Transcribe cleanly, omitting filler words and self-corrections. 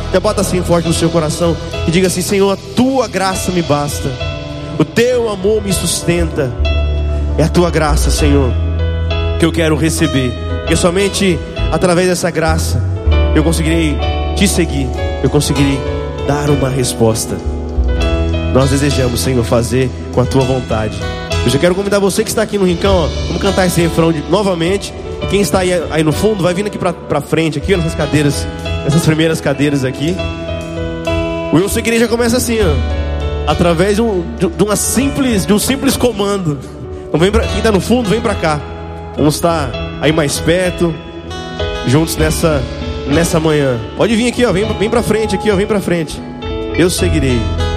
Já bota assim forte no seu coração e diga assim: Senhor, a tua graça me basta, o teu amor me sustenta. É a tua graça, Senhor, que eu quero receber, porque somente através dessa graça eu conseguirei te seguir, eu conseguirei dar uma resposta. Nós desejamos, Senhor, fazer com a tua vontade. Eu já quero convidar você que está aqui no rincão, ó, vamos cantar esse refrão novamente. Quem está aí no fundo, vai vindo aqui pra frente, aqui, ó, nessas cadeiras, essas primeiras cadeiras aqui. O Eu Sou Igreja começa assim, ó, através de um simples comando. Então quem está no fundo, vem pra cá. Vamos estar aí mais perto, juntos nessa manhã. Pode vir aqui, ó, vem pra frente aqui, ó, vem pra frente. Eu seguirei.